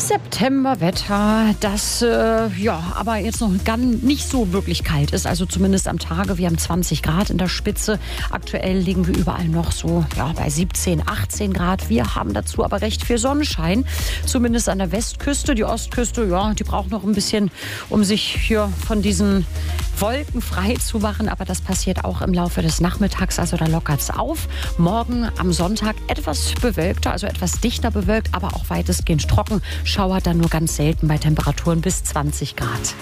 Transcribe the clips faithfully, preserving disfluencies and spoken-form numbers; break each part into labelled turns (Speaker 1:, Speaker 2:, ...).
Speaker 1: Septemberwetter, das äh, ja, aber jetzt noch gar nicht so wirklich kalt ist, also zumindest am Tage. Wir haben zwanzig Grad in der Spitze. Aktuell liegen wir überall noch so ja, bei siebzehn, achtzehn Grad. Wir haben dazu aber recht viel Sonnenschein, zumindest an der Westküste. Die Ostküste, ja, die braucht noch ein bisschen, um sich hier von diesen Wolken frei zu machen. Aber das passiert auch im Laufe des Nachmittags, also da lockert es auf. Morgen am Sonntag etwas bewölkter, also etwas dichter bewölkt, aber auch weitestgehend trocken. Schauert dann nur ganz selten bei Temperaturen bis zwanzig Grad.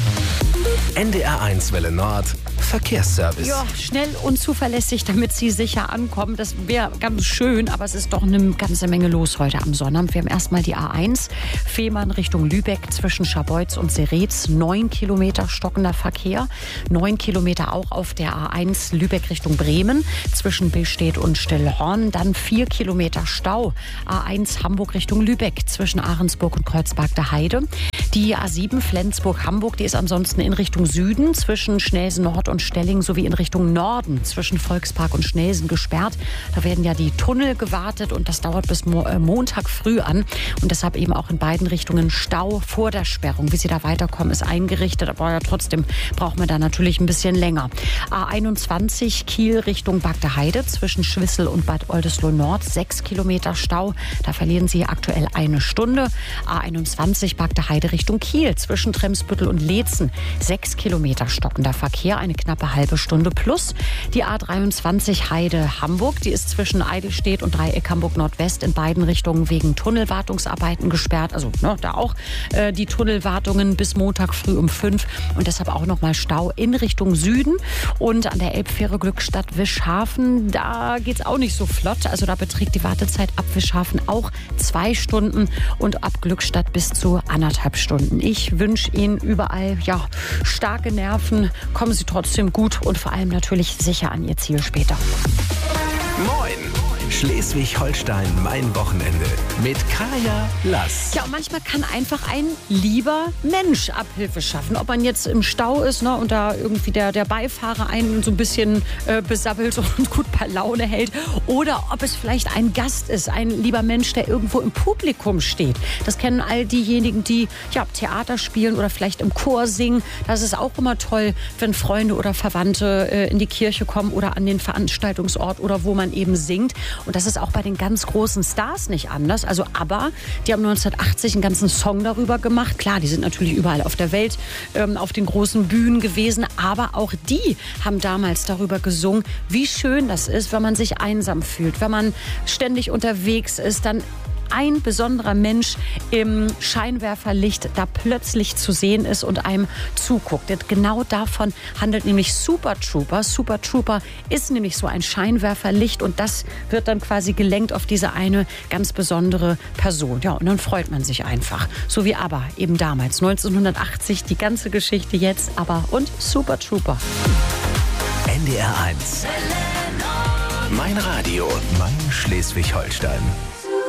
Speaker 2: N D R eins Welle Nord Verkehrsservice.
Speaker 1: Ja, schnell und zuverlässig, damit Sie sicher ankommen. Das wäre ganz schön, aber es ist doch eine ganze Menge los heute am Sonnabend. Wir haben erstmal die A eins, Fehmarn Richtung Lübeck zwischen Scharbeutz und Seretz. Neun Kilometer stockender Verkehr. Neun Kilometer auch auf der A eins Lübeck Richtung Bremen zwischen Billstedt und Stillhorn. Dann vier Kilometer Stau. A eins Hamburg Richtung Lübeck zwischen Ahrensburg und Kreuzberg der Heide. Die A sieben Flensburg-Hamburg, die ist ansonsten in Richtung Süden zwischen Schnelsen Nord und Stelling sowie in Richtung Norden zwischen Volkspark und Schnelsen gesperrt. Da werden ja die Tunnel gewartet und das dauert bis Mo- äh, Montag früh an. Und deshalb eben auch in beiden Richtungen Stau vor der Sperrung. Wie Sie da weiterkommen, ist eingerichtet, aber ja, trotzdem braucht man da natürlich ein bisschen länger. A einundzwanzig Kiel Richtung Bagdeheide zwischen Schwissel und Bad Oldesloe Nord. Sechs Kilometer Stau, da verlieren Sie aktuell eine Stunde. A einundzwanzig Bagdeheide Richtung Kiel zwischen Tremsbüttel und Leetzen. Sechs Kilometer stockender Verkehr, eine knappe halbe Stunde plus. Die A dreiundzwanzig Heide Hamburg, die ist zwischen Eidelstedt und Dreieck Hamburg Nordwest in beiden Richtungen wegen Tunnelwartungsarbeiten gesperrt. Also ne, da auch äh, die Tunnelwartungen bis Montag früh um fünf und deshalb auch nochmal Stau in Richtung Süden. Und an der Elbfähre Glückstadt Wischhafen, da geht es auch nicht so flott. Also da beträgt die Wartezeit ab Wischhafen auch zwei Stunden und ab Glückstadt bis zu anderthalb Stunden. Ich wünsche Ihnen überall ja, starke Nerven. Kommen Sie trotzdem gut und vor allem natürlich sicher an Ihr Ziel später.
Speaker 2: Moin! Schleswig-Holstein, mein Wochenende mit Kaya Lass.
Speaker 1: Ja, und manchmal kann einfach ein lieber Mensch Abhilfe schaffen. Ob man jetzt im Stau ist, ne, und da irgendwie der, der Beifahrer einen so ein bisschen äh, besabbelt und gut bei Laune hält. Oder ob es vielleicht ein Gast ist, ein lieber Mensch, der irgendwo im Publikum steht. Das kennen all diejenigen, die ja, Theater spielen oder vielleicht im Chor singen. Das ist auch immer toll, wenn Freunde oder Verwandte äh, in die Kirche kommen oder an den Veranstaltungsort oder wo man eben singt. Und das ist auch bei den ganz großen Stars nicht anders. Also ABBA, die haben neunzehnhundertachtzig einen ganzen Song darüber gemacht. Klar, die sind natürlich überall auf der Welt ähm, auf den großen Bühnen gewesen. Aber auch die haben damals darüber gesungen, wie schön das ist, wenn man sich einsam fühlt. Wenn man ständig unterwegs ist, dann ein besonderer Mensch im Scheinwerferlicht da plötzlich zu sehen ist und einem zuguckt. Genau davon handelt nämlich Super Trooper. Super Trooper ist nämlich so ein Scheinwerferlicht und das wird dann quasi gelenkt auf diese eine ganz besondere Person. Ja, und dann freut man sich einfach. So wie ABBA eben damals, neunzehnhundertachtzig, die ganze Geschichte jetzt, ABBA und Super Trooper.
Speaker 2: N D R eins. Mein Radio, mein Schleswig-Holstein.